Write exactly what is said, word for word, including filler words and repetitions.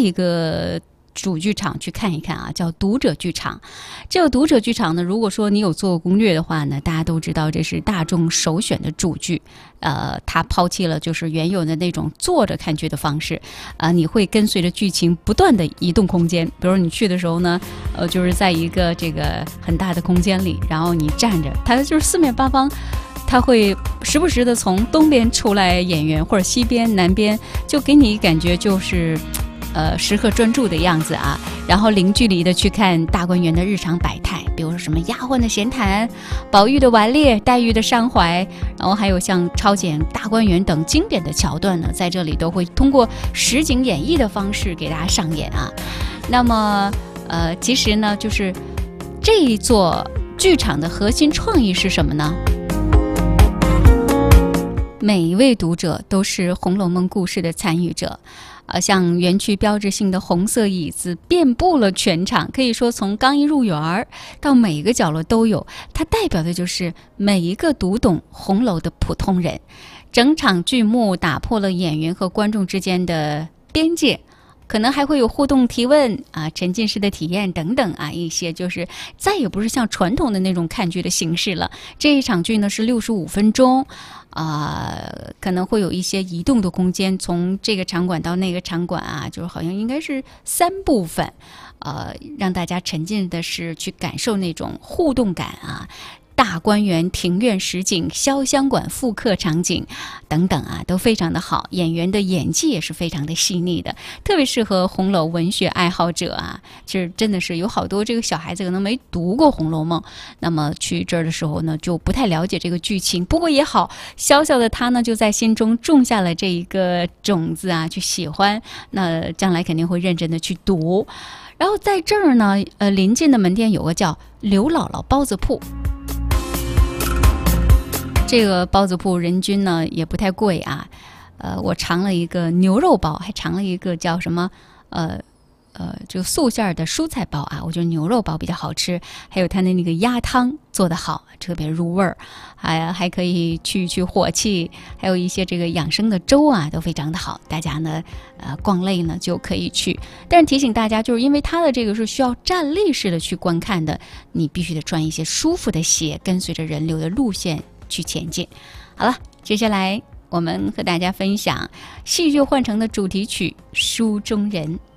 一个主剧场去看一看啊，叫读者剧场。这个读者剧场呢，如果说你有做攻略的话呢，大家都知道这是大众首选的主剧。呃，它抛弃了就是原有的那种坐着看剧的方式，啊、呃，你会跟随着剧情不断的移动空间。比如你去的时候呢，呃，就是在一个这个很大的空间里，然后你站着，它就是四面八方。他会时不时的从东边出来演员，或者西边、南边，就给你感觉就是，呃，时刻专注的样子啊。然后零距离的去看大观园的日常百态，比如说什么丫鬟的闲谈、宝玉的顽劣、黛玉的伤怀，然后还有像超检大观园等经典的桥段呢，在这里都会通过实景演绎的方式给大家上演啊。那么，呃，其实呢，就是这一座剧场的核心创意是什么呢？每一位读者都是《红楼梦》故事的参与者，呃，像园区标志性的红色椅子遍布了全场，可以说从刚一入园到每一个角落都有，它代表的就是每一个读懂红楼的普通人。整场剧目打破了演员和观众之间的边界，可能还会有互动提问啊、沉浸式的体验等等啊，一些就是再也不是像传统的那种看剧的形式了。这一场剧呢是六十五分钟。啊、呃，可能会有一些移动的空间，从这个场馆到那个场馆啊，就是好像应该是三部分，呃，让大家沉浸的是去感受那种互动感啊。大观园庭院实景、潇湘馆复刻场景等等啊，都非常的好，演员的演技也是非常的细腻的，特别适合红楼文学爱好者啊。其实真的是有好多这个小孩子可能没读过《红楼梦》，那么去这儿的时候呢，就不太了解这个剧情。不过也好，小小的他呢，就在心中种下了这一个种子啊，去喜欢，那将来肯定会认真的去读。然后在这儿呢，呃，临近的门店有个叫刘姥姥包子铺。这个包子铺人均呢也不太贵啊，呃，我尝了一个牛肉包，还尝了一个叫什么呃呃这个素馅的蔬菜包啊，我觉得牛肉包比较好吃，还有它的那个鸭汤做得好，特别入味儿，还还可以去去火气，还有一些这个养生的粥啊都非常的好，大家呢呃逛累呢就可以去。但是提醒大家，就是因为它的这个是需要站立式的去观看的，你必须得穿一些舒服的鞋，跟随着人流的路线去前进。好了，接下来我们和大家分享戏剧幻城的主题曲《书中人》。